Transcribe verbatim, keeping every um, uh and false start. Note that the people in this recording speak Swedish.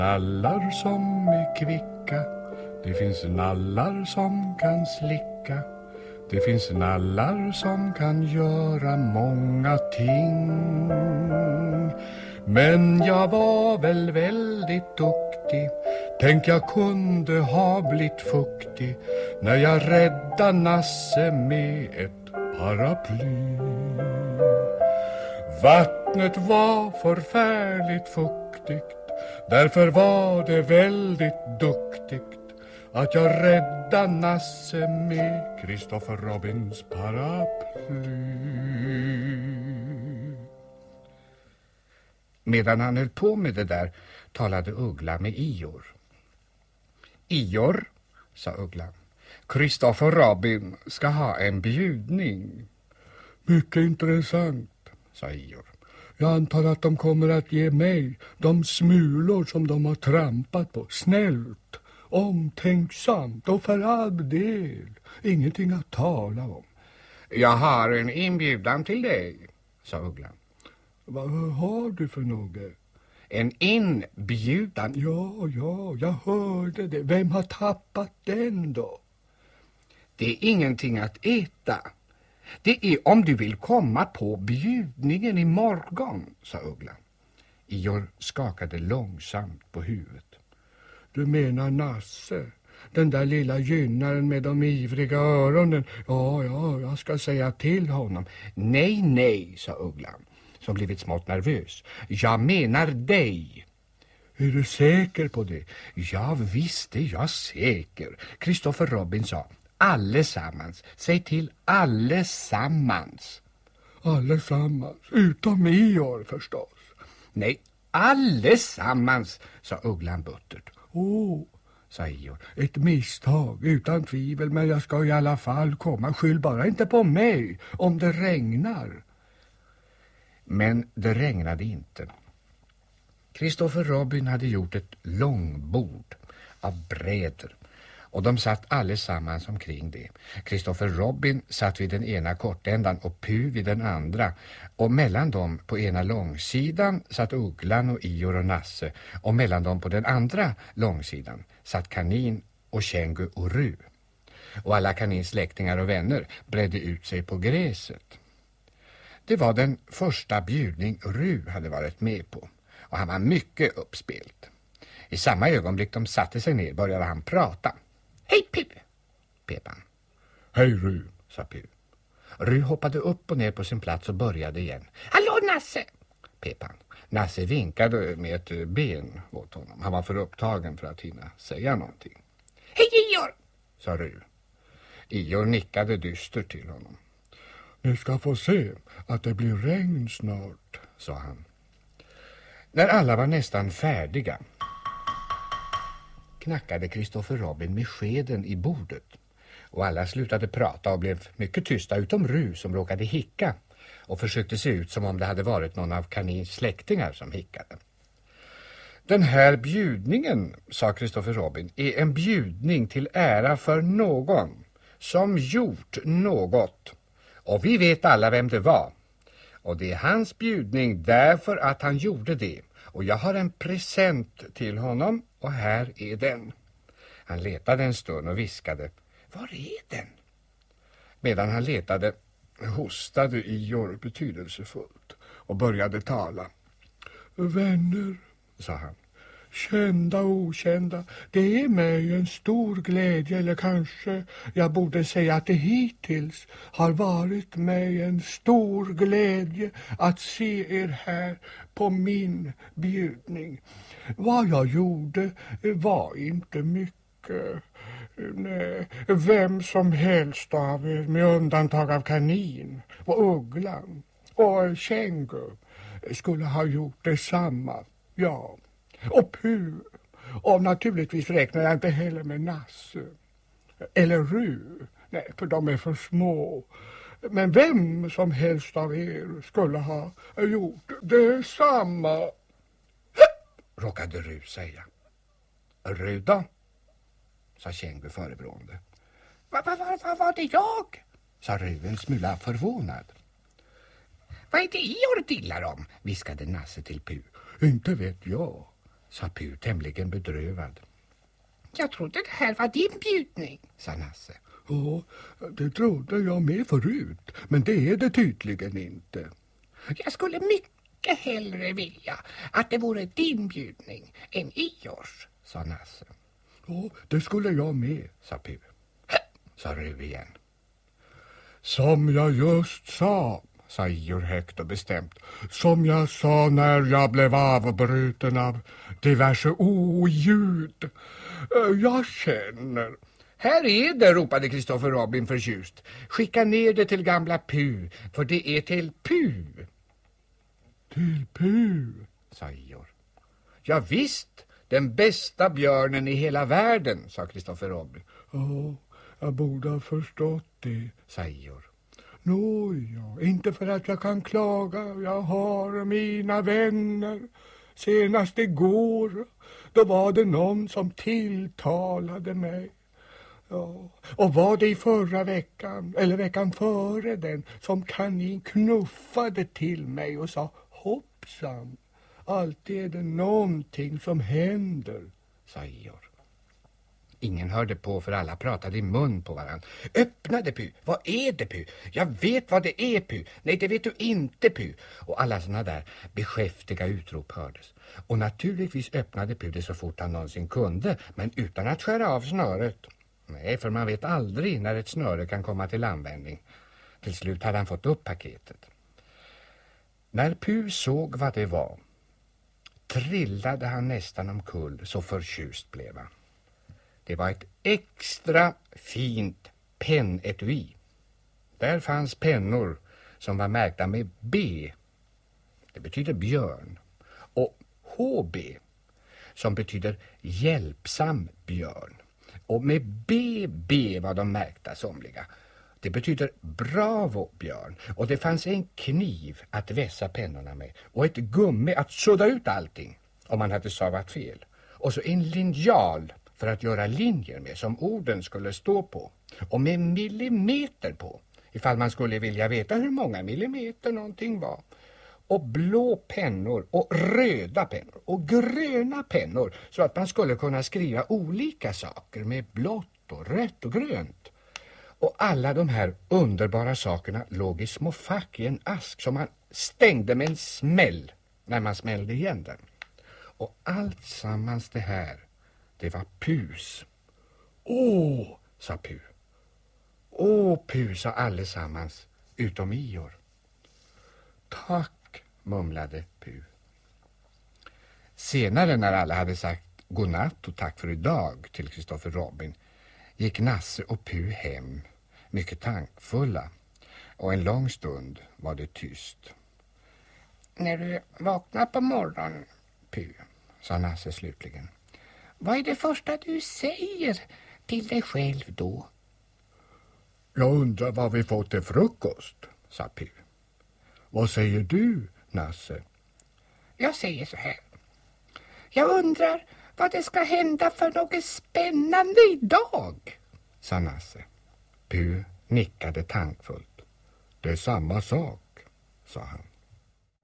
Nallar som är kvicka, det finns nallar som kan slicka. Det finns nallar som kan göra många ting. Men jag var väl väldigt duktig. Tänk jag kunde ha blivit fuktig när jag räddade Nasse med ett paraply. Vattnet var förfärligt fuktigt, därför var det väldigt duktigt att jag räddade Nasse med Christopher Robins paraply. Medan han höll på med det där talade Uggla med Ior. Ior, sa Uggla, Christopher Robin ska ha en bjudning. Mycket intressant, sa Ior. Jag antar att de kommer att ge mig de smulor som de har trampat på. Snällt, omtänksamt och för all del. Ingenting att tala om. Jag har en inbjudan till dig, sa Uggla. Vad har du för något? En inbjudan? Ja, ja, jag hörde det. Vem har tappat den då? Det är ingenting att äta. Det är om du vill komma på bjudningen imorgon, sa Uggla. Ior skakade långsamt på huvudet. Du menar Nasse? Den där lilla gynnaren med de ivriga öronen. Ja, ja, jag ska säga till honom. Nej, nej, sa Uggla, som blivit smått nervös. Jag menar dig. Är du säker på det? Ja, visst är jag säker. Christopher Robin sa, allesammans. Säg till allesammans. Allesammans, utom Ior förstås. Nej, allesammans, sa Ugglan buttert. Åh, oh, sa Ior. Ett misstag, utan tvivel, men jag ska i alla fall komma. Skyll bara inte på mig om det regnar. Men det regnade inte. Christopher Robin hade gjort ett långbord av brädor och de satt allesammans omkring det. Christopher Robin satt vid den ena kortändan och Pu vid den andra, och mellan dem på ena långsidan satt Ugglan och Ior och Nasse, och mellan dem på den andra långsidan satt Kanin och Kängu och Ru. Och alla Kanins släktingar och vänner bredde ut sig på gräset. Det var den första bjudning Ru hade varit med på, och han var mycket uppspelt. I samma ögonblick de satte sig ner började han prata. Hej Pu, pep han. Hej Ru, sa Pu. Ru hoppade upp och ner på sin plats och började igen. Hallå Nasse, pep han. Nasse vinkade med ett ben åt honom. Han var för upptagen för att hinna säga någonting. Hej Ior, sa Ru. Ior nickade dystert till honom. Ni ska få se att det blir regn snart, sa han. När alla var nästan färdiga knackade Christopher Robin med skeden i bordet, och alla slutade prata och blev mycket tysta utom Ru som råkade hicka och försökte se ut som om det hade varit någon av Kanins släktingar som hickade. Den här bjudningen, sa Christopher Robin, är en bjudning till ära för någon som gjort något. Och vi vet alla vem det var. Och det är hans bjudning därför att han gjorde det. Och jag har en present till honom, och här är den. Han letade en stund och viskade, var är den? Medan han letade hostade Ior betydelsefullt och började tala. Vänner, sa han. Kända och okända, det är mig en stor glädje, eller kanske jag borde säga att det hittills har varit mig en stor glädje att se er här på min bjudning. Vad jag gjorde var inte mycket. Nej, vem som helst av er, med undantag av Kanin och Ugglan och Kängu, skulle ha gjort detsamma, ja. Och Pu. Och naturligtvis räknar jag inte heller med Nasse. Eller Ru. Nej, för de är för små. Men vem som helst av er skulle ha gjort detsamma. Råkade Ru säga. Ru då? Sa Kängu förebrående. Vad va, va, va, var det jag? Sa Ru en smula förvånad. Vad är det Ior dillar om? Viskade Nasse till Pu. Inte vet jag, sa Pu tämligen bedrövad. Jag trodde det här var din bjudning, sa Nasse. Ja, det trodde jag med förut, men det är det tydligen inte. Jag skulle mycket hellre vilja att det vore din bjudning än Iors, sa Nasse. Ja, det skulle jag med, sa Pu. Sa Röv igen. Som jag just sa, sa Ior högt och bestämt. Som jag sa när jag blev avbruten av diverse oljud. Jag känner... Här är det, ropade Kristoffer Robin förtjust. Skicka ner det till gamla Pu, för det är till Pu. Till Pu, sa Ior. Ja visst, den bästa björnen i hela världen, sa Kristoffer Robin. Ja, jag borde ha förstått det, sa Ior. Nå ja, inte för att jag kan klaga, jag har mina vänner. Senast igår, då var det någon som tilltalade mig. Ja, och var det i förra veckan, eller veckan före den, som kanin knuffade till mig och sa hoppsan. Alltid är det någonting som händer, sa Ior. Ingen hörde på för alla pratade i mun på varann. Öppna det, Pu. Vad är det, Pu? Jag vet vad det är, Pu. Nej, det vet du inte, Pu. Och alla såna där beskäftiga utrop hördes. Och naturligtvis öppnade Pu det så fort han någonsin kunde, men utan att skära av snöret. Nej, för man vet aldrig när ett snöre kan komma till användning. Till slut hade han fått upp paketet. När Pu såg vad det var, trillade han nästan omkull, så förtjust blev han. Det var ett extra fint pennetui. Där fanns pennor som var märkta med B. Det betyder björn. Och H B som betyder hjälpsam björn. Och med B B var de märkta somliga. Det betyder bravo björn. Och det fanns en kniv att vässa pennorna med. Och ett gummi att sudda ut allting om man hade savat fel. Och så en linjal för att göra linjer med som orden skulle stå på. Och med millimeter på, ifall man skulle vilja veta hur många millimeter någonting var. Och blå pennor och röda pennor och gröna pennor så att man skulle kunna skriva olika saker med blått och rött och grönt. Och alla de här underbara sakerna låg i små fack i en ask som man stängde med en smäll när man smällde igen den. Och allt sammans det här, det var Pus. Åh, sa Pu. Åh, Pu, sa allesammans, utom Ior. Tack, mumlade Pu. Senare när alla hade sagt godnatt och tack för idag till Kristoffer Robin gick Nasse och Pu hem, mycket tankfulla. Och en lång stund var det tyst. När du vaknar på morgonen, Pu, sa Nasse slutligen. Vad är det första du säger till dig själv då? Jag undrar vad vi fått till frukost, sa Pu. Vad säger du, Nasse? Jag säger så här. Jag undrar vad det ska hända för något spännande idag, sa Nasse. Pu nickade tankfullt. Det är samma sak, sa han.